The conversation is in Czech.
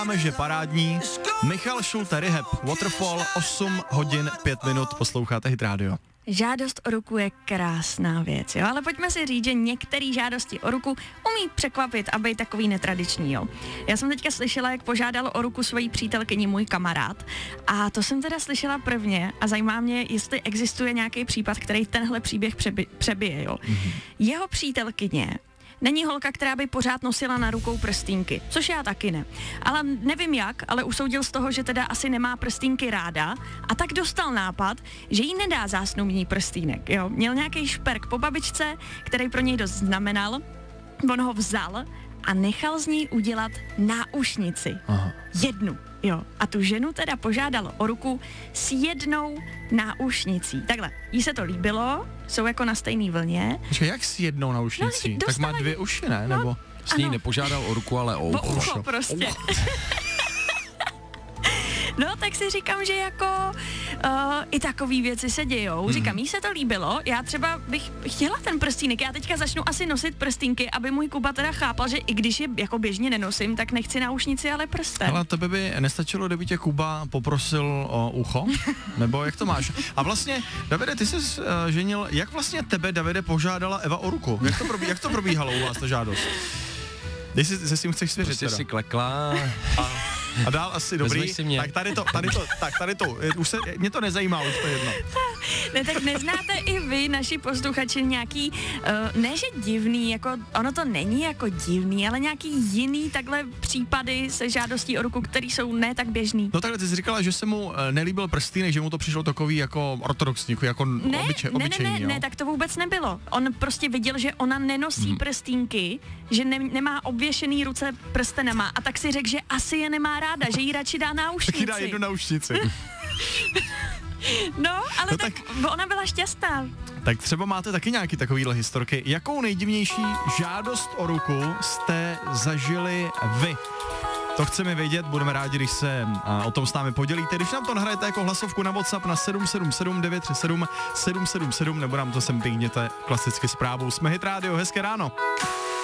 Máme, že parádní. Michal Schulte, Rehab, Waterfall, 8 hodin 5 minut, posloucháte Hit Radio. Žádost o ruku je krásná věc, jo, ale pojďme si říct, že některé žádosti o ruku umí překvapit a být takový netradiční, jo. Já jsem teďka slyšela, jak požádal o ruku svojí přítelkyni můj kamarád a to jsem teda slyšela prvně a zajímá mě, jestli existuje nějaký případ, který tenhle příběh přebije, jo. Jeho přítelkyně není holka, která by pořád nosila na rukou prstínky, což já taky ne. Ale nevím jak, ale usoudil z toho, že teda asi nemá prstínky ráda a tak dostal nápad, že jí nedá zásnubní prstýnek, jo. Měl nějaký šperk po babičce, který pro něj dost znamenal, on ho vzal a nechal z ní udělat náušnici. Aha. Jednu, jo. A tu ženu teda požádal o ruku s jednou náušnicí. Takhle, jí se to líbilo, jsou jako na stejný vlně. Počkej, jak s jednou náušnicí? Tak má 2 uši, ne? No, nebo? S ní nepožádal o ruku, ale o ucho prostě. No, tak si říkám, že jako i takový věci se dějou. Říkám, jí se to líbilo, já třeba bych chtěla ten prstínek, já teďka začnu asi nosit prstínky, aby můj Kuba teda chápal, že i když je jako běžně nenosím, tak nechci náušnici, ale prsten. Ale tebe by nestačilo, kdyby tě Kuba poprosil o ucho? Nebo jak to máš? A vlastně, Davide, ty jsi ženil, jak vlastně tebe, Davide, požádala Eva o ruku? Jak to probíhalo u vás, ta žádost? Když se s tím chceš svěřit prostě teda? si klekla. A dál asi dobrý, tak tady to, už se, mě to nezajímá, už to je jedno. Ne, tak neznáte i vy, naši posluchači, nějaký, ne že divný, jako ono to není jako divný, ale nějaký jiný takhle případy se žádostí o ruku, který jsou ne tak běžný. No takhle, ty jsi říkala, že se mu nelíbil prstýnek, že mu to přišlo takový jako ortodoxní, jako obyčejný, ne, tak to vůbec nebylo. On prostě viděl, že ona nenosí prstínky, že nemá obvěšený ruce prstenama a tak si řekl, že asi je nemá ráda, že jí radši dá náušnici. Taky dá jednu náušnici. No, ale no tak ona byla šťastná. Tak třeba máte taky nějaký takovýhle historky. Jakou nejdivnější žádost o ruku jste zažili vy? To chceme vědět, budeme rádi, když se o tom s námi podělíte. Když nám to nahrajete jako hlasovku na WhatsApp na 777 937 777, nebo nám to sem pingněte klasicky zprávou. Jsme Hit Radio, hezké ráno.